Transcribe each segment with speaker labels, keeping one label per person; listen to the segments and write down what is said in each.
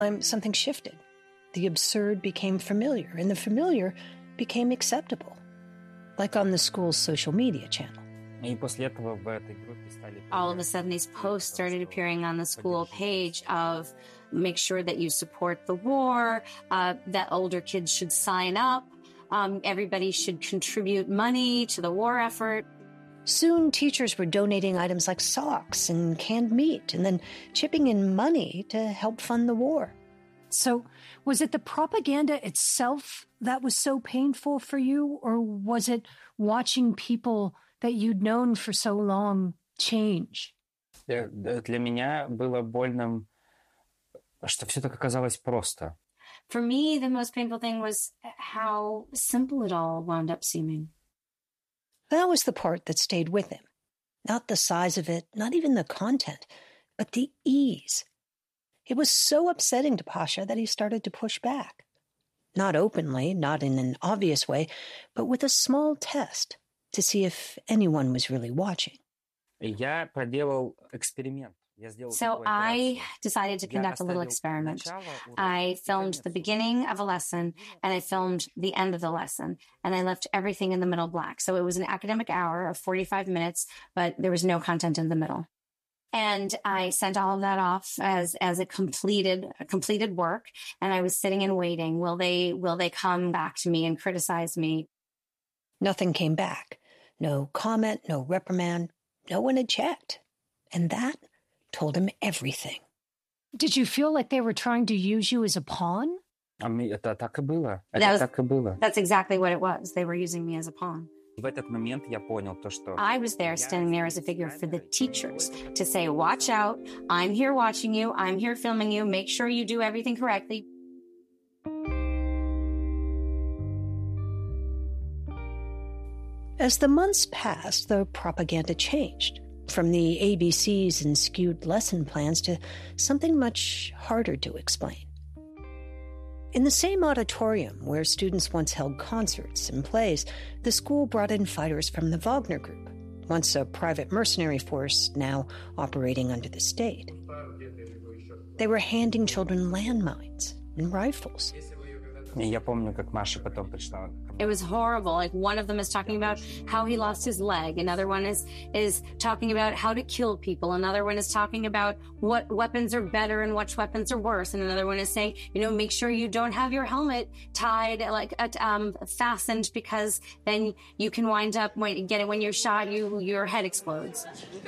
Speaker 1: Something shifted. The absurd became familiar, and the familiar became acceptable, like on the school's social media channel.
Speaker 2: All of a sudden, these posts started appearing on the school page of make sure that you support the war, that older kids should sign up, everybody should contribute money to the war effort.
Speaker 1: Soon, teachers were donating items like socks and canned meat, and then chipping in money to help fund the war.
Speaker 3: So, was it the propaganda itself that was so painful for you, or was it watching people that you'd known for so long change?
Speaker 4: Для меня было больным, что все так оказалось просто.
Speaker 2: For me, the most painful thing was how simple it all wound up seeming.
Speaker 1: That was the part that stayed with him. Not the size of it, not even the content, but the ease. It was so upsetting to Pasha that he started to push back. Not openly, not in an obvious way, but with a small test to see if anyone was really watching.
Speaker 4: Я проделал эксперимент.
Speaker 2: So I decided to conduct a little experiment. I filmed the beginning of a lesson and I filmed the end of the lesson, and I left everything in the middle black. So it was an academic hour of 45 minutes, but there was no content in the middle. And I sent all of that off as a completed work. And I was sitting and waiting. Will they come back to me and criticize me?
Speaker 1: Nothing came back. No comment, no reprimand. No one had checked. And that told him everything.
Speaker 3: Did you feel like they were trying to use you as a pawn?
Speaker 4: Это так и было. Так и было.
Speaker 2: That's exactly what it was. They were using me as a pawn.
Speaker 4: В этот момент я понял то, что...
Speaker 2: I was there, standing there as a figure for the teachers to say, watch out, I'm here watching you, I'm here filming you, make sure you do everything correctly.
Speaker 1: As the months passed, the propaganda changed. From the ABCs and skewed lesson plans to something much harder to explain. In the same auditorium where students once held concerts and plays, the school brought in fighters from the Wagner Group, once a private mercenary force, now operating under the state. They were handing children landmines and rifles.
Speaker 4: Я помню, как Маша потом пришла.
Speaker 2: It was horrible. Like, one of them is talking about how he lost his leg. Another one is talking about how to kill people. Another one is talking about what weapons are better and which weapons are worse. And another one is saying, make sure you don't have your helmet tied, fastened, because then you can wind up when you're shot, your head explodes.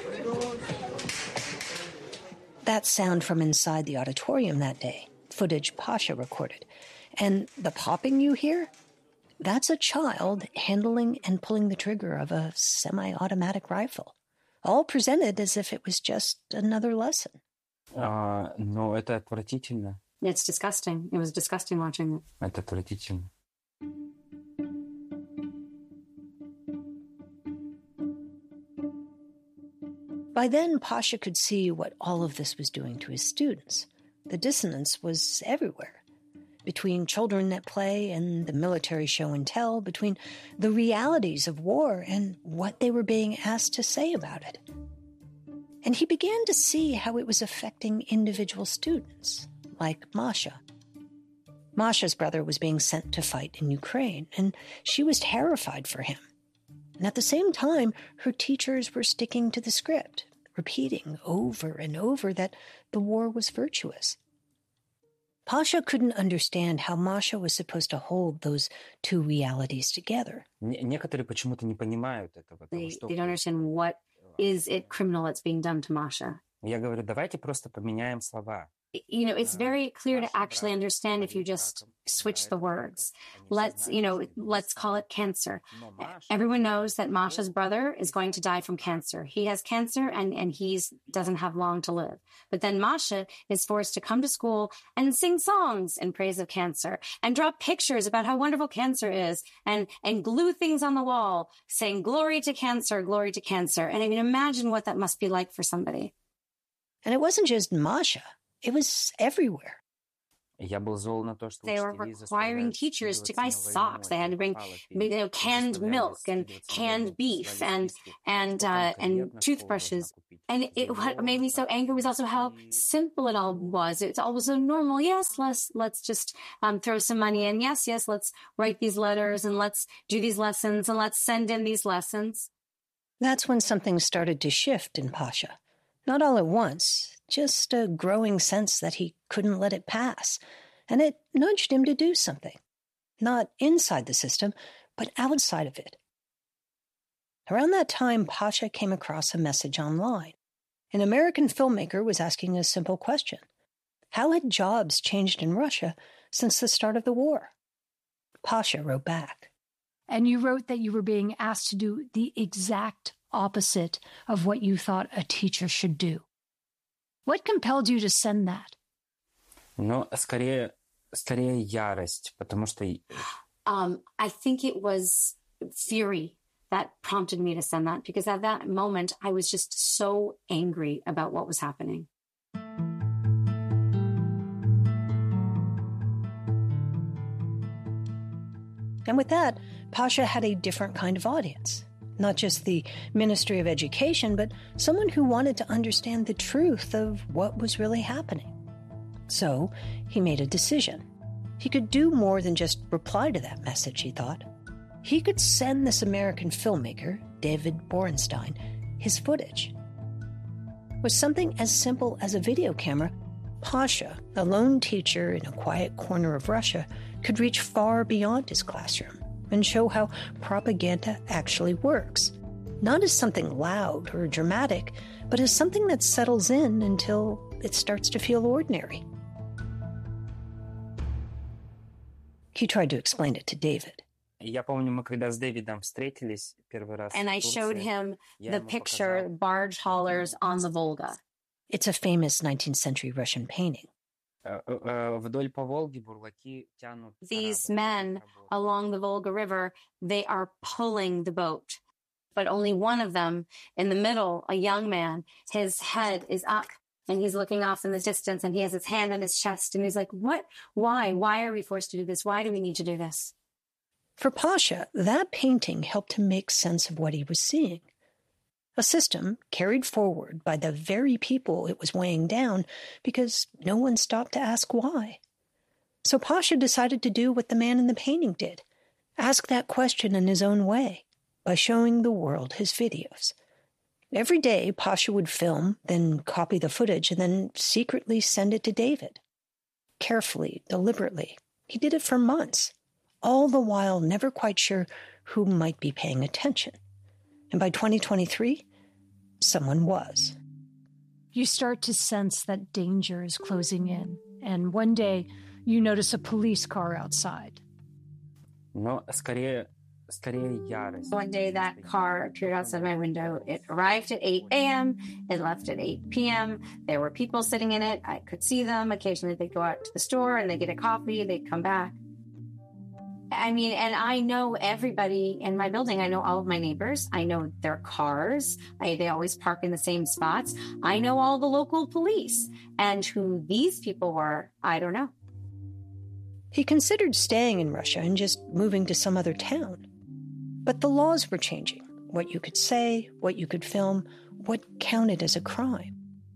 Speaker 1: That sound from inside the auditorium that day, footage Pasha recorded. And the popping you hear? That's a child handling and pulling the trigger of a semi-automatic rifle, all presented as if it was just another lesson.
Speaker 4: Но это отвратительно.
Speaker 2: It's disgusting. It was disgusting watching it.
Speaker 4: Это отвратительно.
Speaker 1: By then, Pasha could see what all of this was doing to his students. The dissonance was everywhere. Between children at play and the military show and tell, between the realities of war and what they were being asked to say about it. And he began to see how it was affecting individual students, like Masha. Masha's brother was being sent to fight in Ukraine, and she was terrified for him. And at the same time, her teachers were sticking to the script, repeating over and over that the war was virtuous. Pasha couldn't understand how Masha was supposed to hold those two realities together.
Speaker 4: Некоторые почему-то не понимают этого.
Speaker 2: They don't understand what is it criminal that's being done to Masha.
Speaker 4: Я говорю, давайте просто поменяем слова.
Speaker 2: It's very clear to actually understand if you just switch the words. Let's call it cancer. Everyone knows that Masha's brother is going to die from cancer. He has cancer and he doesn't have long to live. But then Masha is forced to come to school and sing songs in praise of cancer and draw pictures about how wonderful cancer is and glue things on the wall saying, glory to cancer, glory to cancer. And I mean, imagine what that must be like for somebody.
Speaker 1: And it wasn't just Masha. It was everywhere.
Speaker 2: They were requiring teachers to buy socks. They had to bring, canned milk and canned beef and toothbrushes. And what made me so angry was also how simple it all was. It's all so normal. Yes, let's just throw some money in. Yes, let's write these letters and let's do these lessons and let's send in these lessons.
Speaker 1: That's when something started to shift in Pasha. Not all at once, just a growing sense that he couldn't let it pass. And it nudged him to do something. Not inside the system, but outside of it. Around that time, Pasha came across a message online. An American filmmaker was asking a simple question. How had jobs changed in Russia since the start of the war? Pasha wrote back.
Speaker 3: And you wrote that you were being asked to do the exact opposite of what you thought a teacher should do. What compelled you to send that?
Speaker 4: Скорее ярость, потому что...
Speaker 2: I think it was fury that prompted me to send that, because at that moment, I was just so angry about what was happening.
Speaker 1: And with that, Pasha had a different kind of audience. Not just the Ministry of Education, but someone who wanted to understand the truth of what was really happening. So he made a decision. He could do more than just reply to that message, he thought. He could send this American filmmaker, David Borenstein, his footage. With something as simple as a video camera, Pasha, a lone teacher in a quiet corner of Russia, could reach far beyond his classroom and show how propaganda actually works. Not as something loud or dramatic, but as something that settles in until it starts to feel ordinary. He tried to explain it to David.
Speaker 4: Я помню, мы когда с Дэвидом встретились первый раз.
Speaker 2: And I showed him the picture, barge haulers on the Volga.
Speaker 1: It's a famous 19th century Russian painting.
Speaker 4: Вдоль по Волге бурлаки тянут.
Speaker 2: These men along the Volga River, they are pulling the boat. But only one of them, in the middle, a young man, his head is up and he's looking off in the distance and he has his hand on his chest and he's like, what? Why? Why are we forced to do this? Why do we need to do this?
Speaker 1: For Pasha, that painting helped him make sense of what he was seeing. A system carried forward by the very people it was weighing down because no one stopped to ask why. So Pasha decided to do what the man in the painting did, ask that question in his own way by showing the world his videos. Every day, Pasha would film, then copy the footage, and then secretly send it to David. Carefully, deliberately. He did it for months, all the while never quite sure who might be paying attention. And by 2023, someone was.
Speaker 3: You start to sense that danger is closing in, and one day you notice a police car outside.
Speaker 4: Но скорее ярость.
Speaker 2: One day that car appeared outside my window. It arrived at 8 a.m. It left at 8 p.m. There were people sitting in it. I could see them. Occasionally they'd go out to the store and they'd get a coffee. They'd come back. I mean, and I know everybody in my building. I know all of my neighbors. I know their cars. They always park in the same spots. I know all the local police. And who these people were, I don't know.
Speaker 1: He considered staying in Russia and just moving to some other town. But the laws were changing. What you could say, what you could film, what counted as a crime.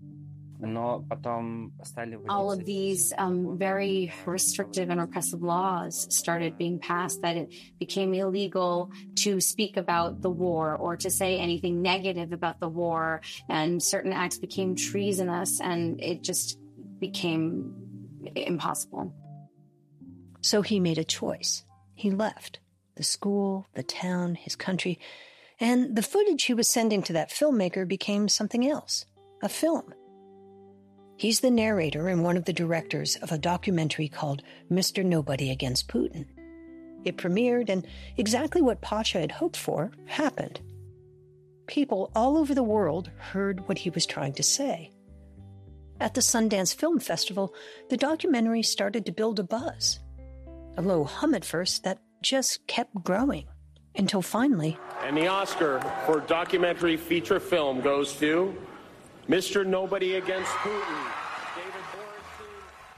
Speaker 2: All of these very restrictive and repressive laws started being passed, that it became illegal to speak about the war or to say anything negative about the war, and certain acts became treasonous, and it just became impossible.
Speaker 1: So he made a choice. He left the school, the town, his country, and the footage he was sending to that filmmaker became something else, a film. He's the narrator and one of the directors of a documentary called Mr. Nobody Against Putin. It premiered, and exactly what Pasha had hoped for happened. People all over the world heard what he was trying to say. At the Sundance Film Festival, the documentary started to build a buzz. A low hum at first that just kept growing, until finally...
Speaker 5: And the Oscar for documentary feature film goes to Mr. Nobody Against Putin. David Borenstein.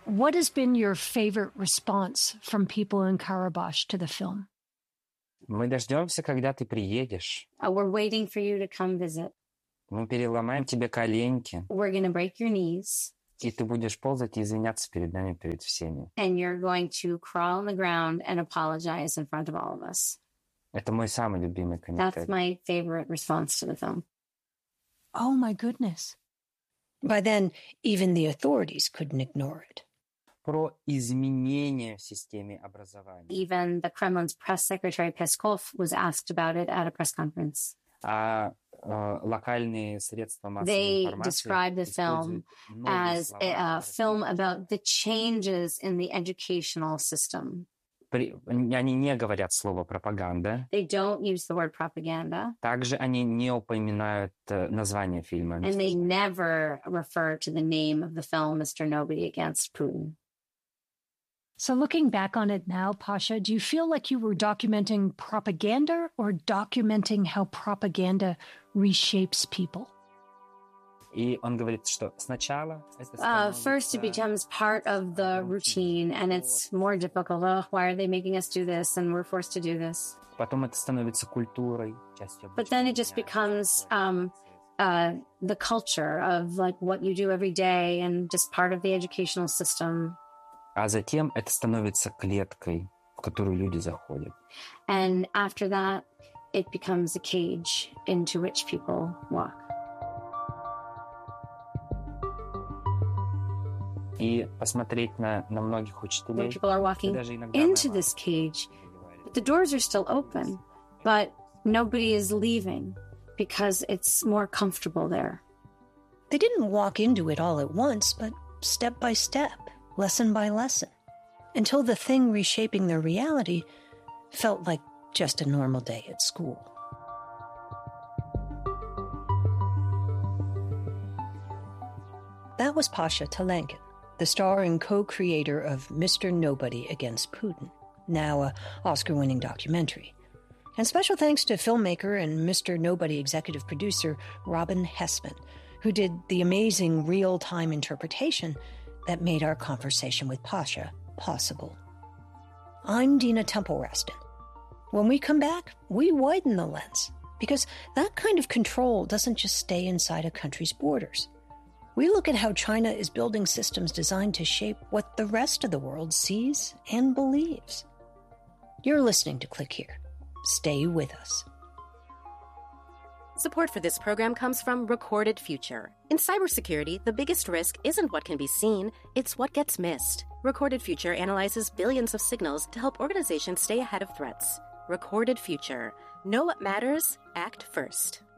Speaker 3: What has been your favorite response from people in Karabakh to the film?
Speaker 4: Мы дождемся, когда ты приедешь.
Speaker 2: We're waiting for you to come visit.
Speaker 4: Мы переломаем тебе коленки,
Speaker 2: We're going to break your knees,
Speaker 4: и ты будешь ползать и извиняться перед нами, перед всеми.
Speaker 2: and you're going to crawl on the ground and apologize in front of all of us.
Speaker 4: Это мой самый любимый
Speaker 2: That's
Speaker 4: комментарий.
Speaker 2: my favorite response to the film.
Speaker 3: Oh, my goodness.
Speaker 1: By then, even the authorities couldn't ignore it.
Speaker 4: Про изменения в системе образования.
Speaker 2: Even the Kremlin's press secretary Peskov was asked about it at a press conference.
Speaker 4: Локальные средства массовой
Speaker 2: They
Speaker 4: информации
Speaker 2: described the film
Speaker 4: используют новые
Speaker 2: as
Speaker 4: слова,
Speaker 2: a
Speaker 4: которые
Speaker 2: film about the changes in the educational system.
Speaker 4: Они не говорят слово «пропаганда».
Speaker 2: They don't use the word propaganda,
Speaker 4: Также они не упоминают название фильма.
Speaker 2: and they never refer to the name of the film, Mr. Nobody Against Putin.
Speaker 3: So looking back on it now, Pasha, do you feel like you were documenting propaganda or documenting how propaganda reshapes people?
Speaker 4: И он говорит, что сначала это
Speaker 2: First, it
Speaker 4: становится
Speaker 2: becomes part of the routine, and it's more difficult. Oh, why are they making us do this? And we're forced to do this.
Speaker 4: потом это становится культурой, частью
Speaker 2: But then it
Speaker 4: обычного
Speaker 2: just
Speaker 4: дня.
Speaker 2: becomes the culture of like what you do every day and just part of the educational system.
Speaker 4: А затем это становится клеткой, в которую люди заходят.
Speaker 2: And after that, it becomes a cage into which people walk.
Speaker 4: И посмотреть на многих
Speaker 2: When
Speaker 4: учителей,
Speaker 2: people are
Speaker 4: и
Speaker 2: walking
Speaker 4: даже иногда
Speaker 2: into
Speaker 4: на
Speaker 2: this cage, but the doors are still open, but nobody is leaving because it's more comfortable there.
Speaker 1: They didn't walk into it all at once, but step by step, lesson by lesson, until the thing reshaping their reality felt like just a normal day at school. That was Pasha Telenkin, the star and co-creator of Mr. Nobody Against Putin, now an Oscar-winning documentary. And special thanks to filmmaker and Mr. Nobody executive producer Robin Hessman, who did the amazing real-time interpretation that made our conversation with Pasha possible. I'm Dina Temple-Raston. When we come back, we widen the lens, because that kind of control doesn't just stay inside a country's borders. We look at how China is building systems designed to shape what the rest of the world sees and believes. You're listening to Click Here. Stay with us.
Speaker 6: Support for this program comes from Recorded Future. In cybersecurity, the biggest risk isn't what can be seen, it's what gets missed. Recorded Future analyzes billions of signals to help organizations stay ahead of threats. Recorded Future. Know what matters, act first.